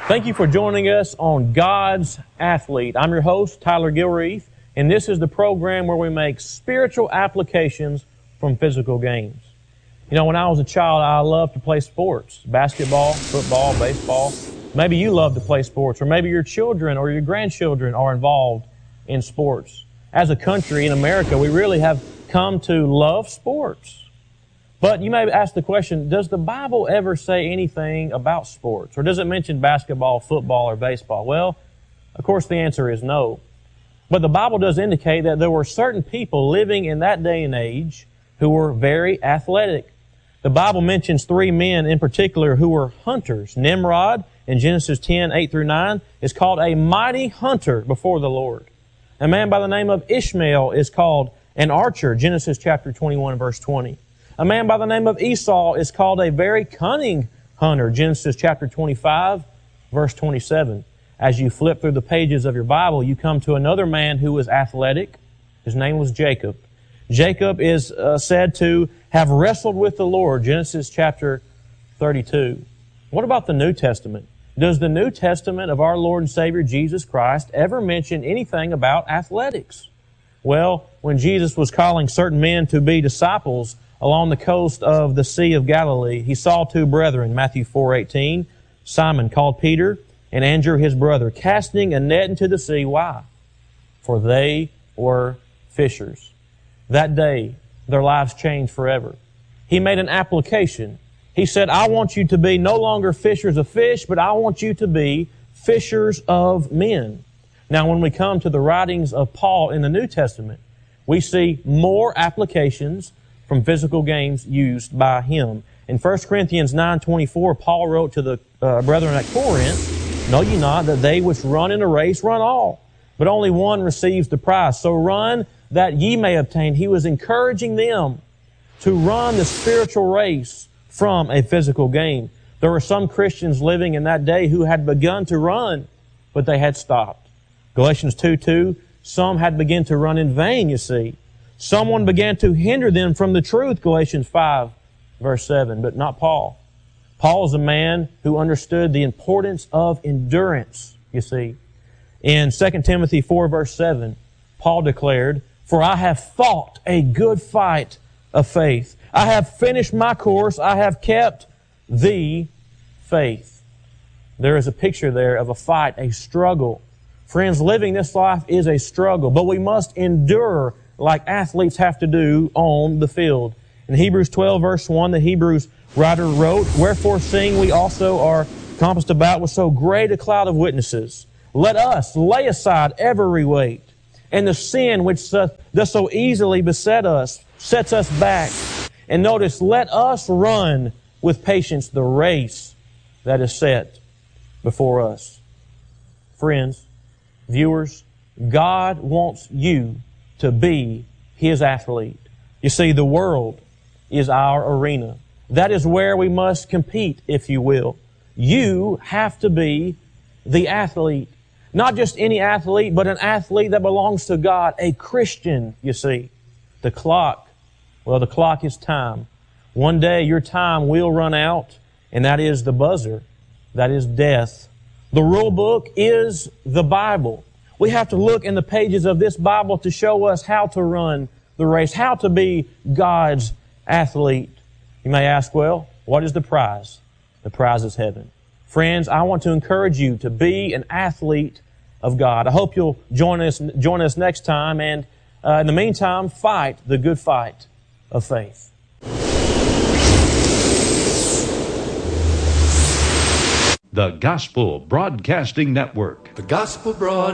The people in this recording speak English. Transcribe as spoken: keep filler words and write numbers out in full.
Thank you for joining us on God's Athlete. I'm your host, Tyler Gilreath, and this is the program where we make spiritual applications from physical games. You know, when I was a child, I loved to play sports, basketball, football, baseball. Maybe you love to play sports, or maybe your children or your grandchildren are involved in sports. As a country in America, we really have come to love sports. But you may ask the question, does the Bible ever say anything about sports? Or does it mention basketball, football, or baseball? Well, of course the answer is no. But the Bible does indicate that there were certain people living in that day and age who were very athletic. The Bible mentions three men in particular who were hunters. Nimrod, in Genesis ten, eight through nine, is called a mighty hunter before the Lord. A man by the name of Ishmael is called an archer, Genesis chapter twenty-one, verse twenty. A man by the name of Esau is called a very cunning hunter, Genesis chapter twenty-five, verse twenty-seven. As you flip through the pages of your Bible, you come to another man who was athletic. His name was Jacob. Jacob is uh, said to have wrestled with the Lord, Genesis chapter thirty-two. What about the New Testament? Does the New Testament of our Lord and Savior Jesus Christ ever mention anything about athletics? Well, when Jesus was calling certain men to be disciples along the coast of the Sea of Galilee, He saw two brethren, Matthew four eighteen, Simon called Peter, and Andrew his brother, casting a net into the sea. Why? For they were fishers. That day, their lives changed forever. He made an application. He said, I want you to be no longer fishers of fish, but I want you to be fishers of men. Now, when we come to the writings of Paul in the New Testament, we see more applications from physical games used by him. In First Corinthians nine twenty-four, Paul wrote to the uh, brethren at Corinth, Know ye not that they which run in a race run all, but only one receives the prize. So run that ye may obtain. He was encouraging them to run the spiritual race from a physical game. There were some Christians living in that day who had begun to run, but they had stopped. Galatians two two, some had begun to run in vain, you see. Someone began to hinder them from the truth, Galatians five, verse seven, but not Paul. Paul is a man who understood the importance of endurance, you see. In Second Timothy four, verse seven, Paul declared, For I have fought a good fight of faith. I have finished my course. I have kept the faith. There is a picture there of a fight, a struggle. Friends, living this life is a struggle, but we must endure like athletes have to do on the field. In Hebrews twelve, verse one, the Hebrews writer wrote, Wherefore seeing we also are compassed about with so great a cloud of witnesses, let us lay aside every weight, and the sin which does so easily beset us, sets us back. And notice, let us run with patience the race that is set before us. Friends, viewers, God wants you to be His athlete. You see, the world is our arena. That is where we must compete, if you will. You have to be the athlete. Not just any athlete, but an athlete that belongs to God, a Christian, you see. The clock, well, the clock is time. One day your time will run out, and that is the buzzer. That is death. The rule book is the Bible. We have to look in the pages of this Bible to show us how to run the race, how to be God's athlete. You may ask, well, what is the prize? The prize is heaven. Friends, I want to encourage you to be an athlete of God. I hope you'll join us, join us next time, and uh, in the meantime, fight the good fight of faith. The Gospel Broadcasting Network. The Gospel Broad.